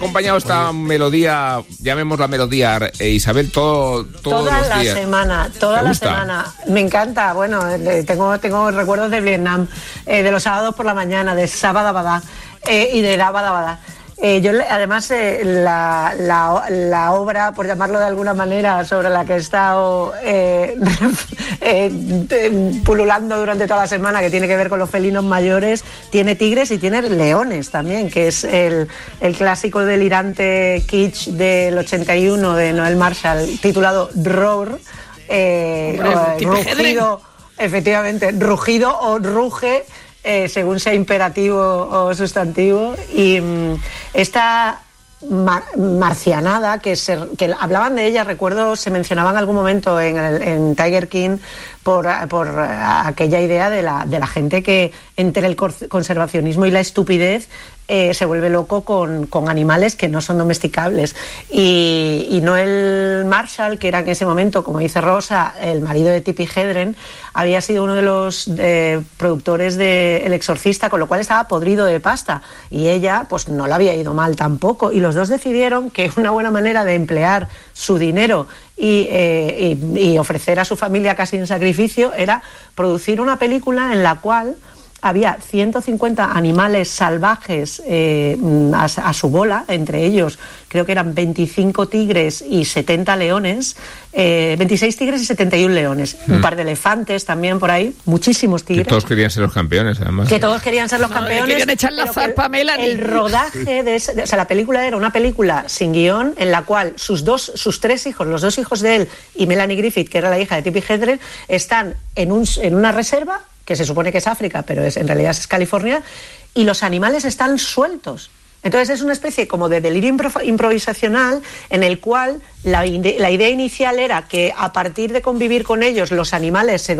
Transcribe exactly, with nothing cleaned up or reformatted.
acompañado esta melodía, llamémosla melodía, eh, Isabel, todo, todos toda los la días. semana, toda la semana. Me encanta, bueno, tengo, tengo recuerdos de Vietnam, eh, de los sábados por la mañana, de Sabadabada eh, y de Dabadabada. Eh, yo, además, eh, la, la, la obra, por llamarlo de alguna manera, sobre la que he estado eh, eh, pululando durante toda la semana, que tiene que ver con los felinos mayores, tiene tigres y tiene leones también, que es el, el clásico delirante kitsch del ochenta y uno de Noel Marshall, titulado Roar, eh, Hombre, o, rugido, efectivamente, rugido o ruge, Eh, según sea imperativo o sustantivo. Y mmm, esta mar- marcianada que, se, que hablaban de ella, recuerdo, se mencionaba en algún momento en, el, en Tiger King por, por aquella idea de la, de la gente que entre el conservacionismo y la estupidez eh, se vuelve loco con, con animales que no son domesticables. Y, y Noel Marshall, que era en ese momento, como dice Rosa, el marido de Tippi Hedren, había sido uno de los eh, productores de El Exorcista, con lo cual estaba podrido de pasta. Y ella, pues no le había ido mal tampoco. Y los dos decidieron que una buena manera de emplear su dinero y, eh, y, y ofrecer a su familia casi un sacrificio era producir una película en la cual había ciento cincuenta animales salvajes eh, a, a su bola, entre ellos creo que eran veinticinco tigres y setenta leones, eh, veintiséis tigres y setenta y uno leones, mm. un par de elefantes también por ahí, muchísimos tigres. Que todos querían ser los campeones, además. Que todos querían ser los no, campeones. Querían echar la zarpa a Melanie. El rodaje de, ese, de... O sea, la película era una película sin guión en la cual sus dos, sus tres hijos, los dos hijos de él y Melanie Griffith, que era la hija de Tippi Hedren, están en, un, en una reserva que se supone que es África, pero es, en realidad es California, y los animales están sueltos. Entonces es una especie como de delirio impro- improvisacional en el cual la, ide- la idea inicial era que a partir de convivir con ellos los animales se